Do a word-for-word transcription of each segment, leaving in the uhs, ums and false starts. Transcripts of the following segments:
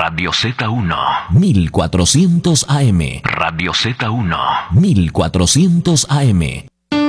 Radio Z uno. mil cuatrocientos A M. Radio Z uno. mil cuatrocientos A M.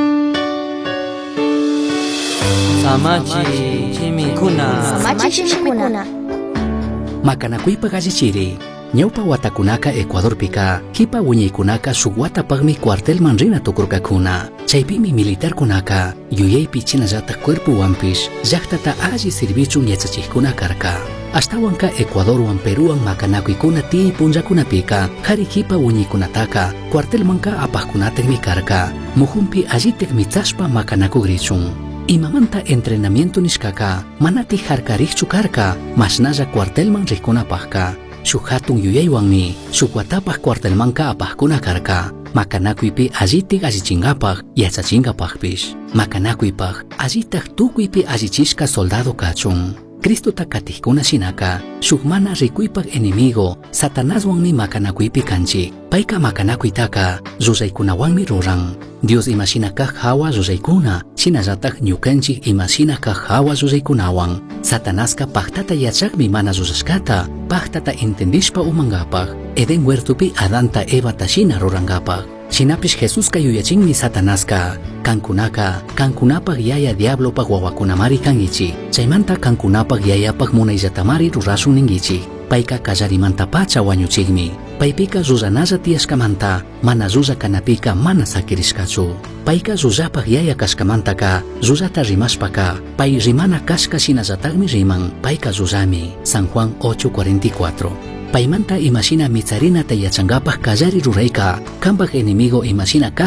Samachi chimikuna. Samachi chimikuna. Makanakuypa gallichiri. Ñawpa watakunaka Ecuador pika, kipa wiñaykunaka suwata pagmi cuartelman rina tukurkakuna. Chaypimi militar kunaka, yuyaypi chinallata cuerpo wampish, llaqtata alli servichun yachachikuna karka. Ashtawanka Ecuadorwan Peruwan makanakuykuna ti punllakunapika, qhari kipa wiñaykunataka, cuartelmanka apaqkunatekmi karka, mujunpi allitek mitzashpa makanakugrichun. Imamanta entrenamiento nishkaka, manati harkariqchu karka, mashnalla cuartelman rikunapaqka. Shuk hatun yuyaywanmi, shuk watapaq cuartelmanka apaqkuna karka. Makanakuypi allitik allichingapaq, yachachinkapaqpish. Makanakuypaq, allitaq tukuypi allichishka soldado kachun. Cristota katijkuna shinaka, shuk mana rikuypaq enemigo, Satanaswanmi makanakuypi kanchik. Payka makanakuytaka, ruraykunawanmi ruran. Dios imashina kaq hawa ruraykuna, shinallatak ñukanchik imashina kaq hawa ruraykunawan. Satanaska paqtata yachaqmi mana rurashkata, paqtata entendishpa umangapaq. Eden huertupi Adanta Evata shina rurangapaq. Shinapish Jesuska yuyachinmi Satanaska, kankunaka, kankunapaq yaya diablopaq wawakunamari kangichik. Chaymanta kankunapaq yayapaq munayllatamari rurashun ningichik. Payka kallarimanta pacha wañuchikmi. Paypika ruranalla tiyashkamanta, mana rura kanapika mana sakirishkachu. Payka rurapaq yaya kashkamantaka, rurata rimashpaka, pay rimana kashka shinallatakmi riman, payka rurami. San Juan ocho cuarenta y cuatro. Paymanta imashina mitzarinata yachangapaq kallari rurayka, kanpaq enemigo imashina